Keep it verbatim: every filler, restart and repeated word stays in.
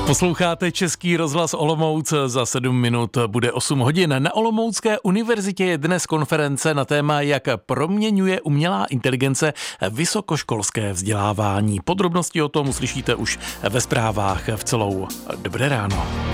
Posloucháte Český rozhlas Olomouc, za sedm minut bude osm hodin. Na Olomoucké univerzitě je dnes konference na téma, jak proměňuje umělá inteligence vysokoškolské vzdělávání. Podrobnosti o tom uslyšíte už ve zprávách v Celou. Dobré ráno.